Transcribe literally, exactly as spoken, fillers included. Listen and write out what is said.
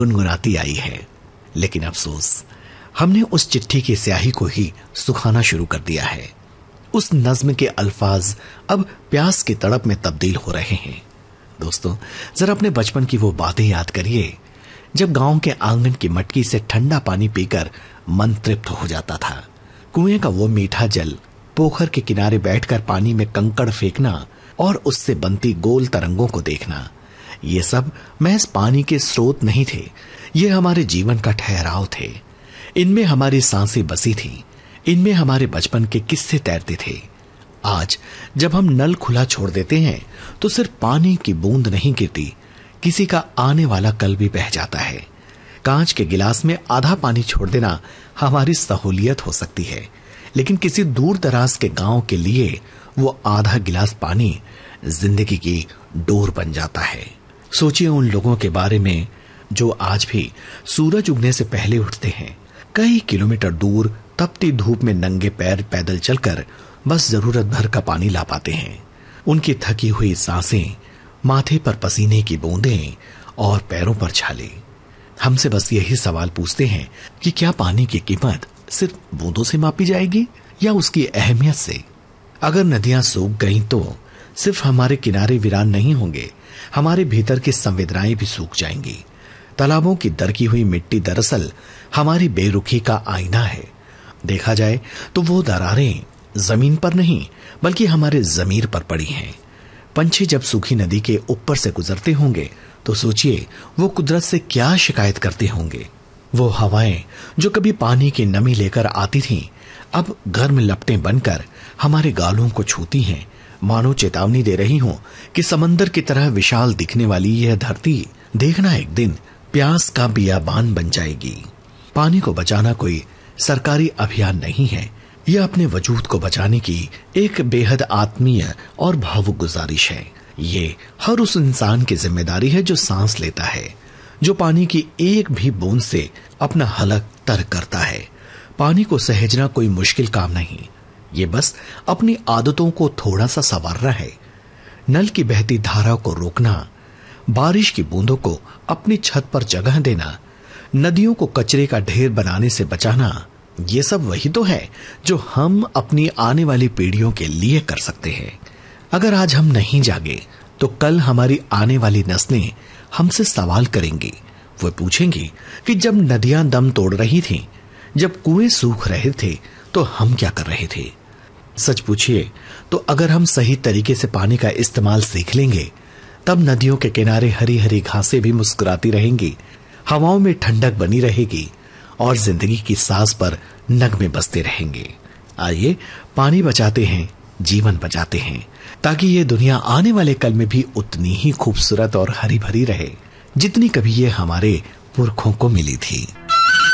गुनगुनाती आई है। लेकिन अफसोस, हमने उस चिट्ठी की स्याही को ही सुखाना शुरू कर दिया है। उस नज्म के अल्फाज अब प्यास की तड़प में तब्दील हो रहे हैं। दोस्तों, जरा अपने बचपन की वो बातें याद करिए, जब गांव के आंगन की मटकी से ठंडा पानी पीकर मन तृप्त हो जाता था। कुएं का वो मीठा जल, पोखर के किनारे बैठकर पानी में कंकड़ फेंकना और उससे बनती गोल तरंगों को देखना, ये सब महज पानी के स्रोत नहीं थे, ये हमारे जीवन का ठहराव थे। इनमें हमारी सांसें बसी थी, इनमें हमारे बचपन के किस्से तैरते थे। आज जब हम नल खुला छोड़ देते हैं तो सिर्फ पानी की बूंद नहीं गिरती, किसी का आने वाला कल भी बह जाता है। कांच के गिलास में आधा पानी छोड़ देना हमारी सहूलियत हो सकती है, लेकिन किसी दूर दराज के गांव के लिए वो आधा गिलास पानी जिंदगी की डोर बन जाता है। सोचिए उन लोगों के बारे में जो आज भी सूरज उगने से पहले उठते हैं, कई किलोमीटर दूर तपती धूप में नंगे पैर पैदल चलकर बस जरूरत भर का पानी ला पाते हैं। उनकी थकी हुई सांसें, माथे पर पसीने की बूंदें और पैरों पर छाले हमसे बस यही सवाल पूछते हैं कि क्या पानी की कीमत सिर्फ बूंदों से मापी जाएगी या उसकी अहमियत से? अगर नदियां सूख गईं तो सिर्फ हमारे किनारे वीरान नहीं होंगे, हमारे भीतर की संवेदनाएं भी सूख जाएंगी। तालाबों की दरकी हुई मिट्टी दरअसल हमारी बेरुखी का आईना है। देखा जाए तो वो दरारें जमीन पर नहीं बल्कि हमारे जमीर पर पड़ी हैं। पंछी जब सूखी नदी के ऊपर से गुजरते होंगे तो सोचिए वो कुदरत से क्या शिकायत करते होंगे। वो हवाएं जो कभी पानी की नमी लेकर आती थीं, अब गर्म लपटें बनकर हमारे गालों को छूती हैं, मानो चेतावनी दे रही हों कि समंदर की तरह विशाल दिखने वाली यह धरती देखना एक दिन प्यास का बियाबान बन जाएगी। पानी को बचाना कोई सरकारी अभियान नहीं है, यह अपने वजूद को बचाने की एक बेहद आत्मीय और भावुक गुजारिश है। ये हर उस इंसान की जिम्मेदारी है जो सांस लेता है, जो पानी की एक भी बूंद से अपना हलक तर करता है। पानी को सहेजना कोई मुश्किल काम नहीं, ये बस अपनी आदतों को थोड़ा सा संवारना है। नल की बहती धारा को रोकना, बारिश की बूंदों को अपनी छत पर जगह देना, नदियों को कचरे का ढेर बनाने से बचाना, ये सब वही तो है जो हम अपनी आने वाली पीढ़ियों के लिए कर सकते हैं। अगर आज हम नहीं जागे तो कल हमारी आने वाली नस्लें हमसे सवाल करेंगी। वो पूछेंगी कि जब नदियां दम तोड़ रही थीं, जब कुएं सूख रहे थे तो हम क्या कर रहे थे? सच पूछिए तो अगर हम सही तरीके से पानी का इस्तेमाल सीख लेंगे, तब नदियों के किनारे हरी हरी घासें भी मुस्कुराती रहेंगी, हवाओं में ठंडक बनी रहेगी और जिंदगी की सांस पर नगमे बजते रहेंगे। आइए पानी बचाते हैं, जीवन बचाते हैं, ताकि ये दुनिया आने वाले कल में भी उतनी ही खूबसूरत और हरी भरी रहे जितनी कभी ये हमारे पुरखों को मिली थी।